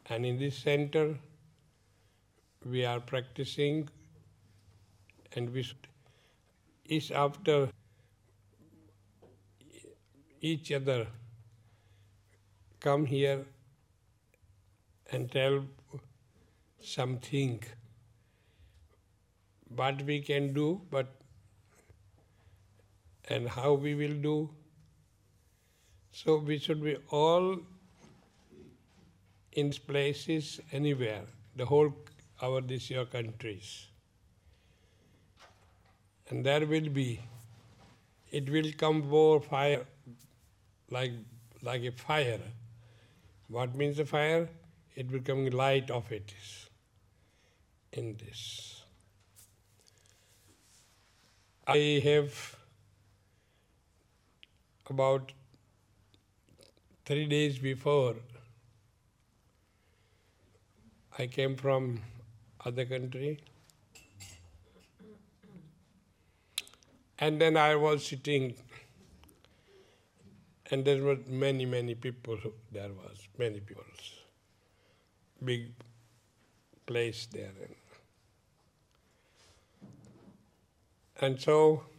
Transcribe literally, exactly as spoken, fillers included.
And in this center, we are practicing, and we should, each after each other come here and tell something what we can do, but and how we will do. So we should be all in places anywhere, the whole our this your countries. And there will be, it will come more fire, like like a fire. What means a fire? It will come light of it in this. I have about three days before I came from other country, and then I was sitting, and there were many, many people. There was many people, big place there, and so